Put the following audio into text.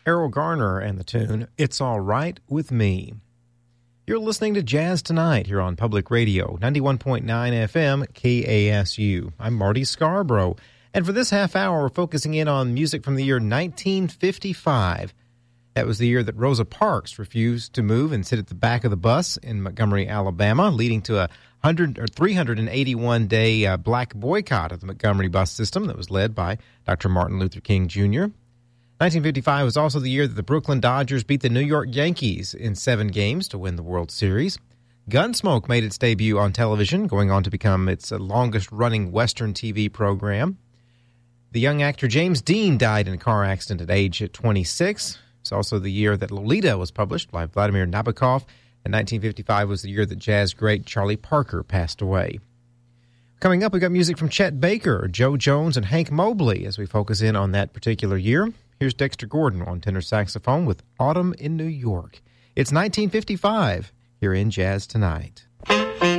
Errol Garner and the tune, It's All Right With Me. You're listening to Jazz Tonight here on Public Radio, 91.9 FM, KASU. I'm Marty Scarborough, and for this half hour, we're focusing in on music from the year 1955. That was the year that Rosa Parks refused to move and sit at the back of the bus in Montgomery, Alabama, leading to a 381-day black boycott of the Montgomery bus system that was led by Dr. Martin Luther King Jr. 1955 was also the year that the Brooklyn Dodgers beat the New York Yankees in 7 games to win the World Series. Gunsmoke made its debut on television, going on to become its longest-running Western TV program. The young actor James Dean died in a car accident at age 26. It's also the year that Lolita was published by Vladimir Nabokov, and 1955 was the year that jazz great Charlie Parker passed away. Coming up, we got music from Chet Baker, Joe Jones, and Hank Mobley as we focus in on that particular year. Here's Dexter Gordon on tenor saxophone with Autumn in New York. It's 1955 here in Jazz Tonight.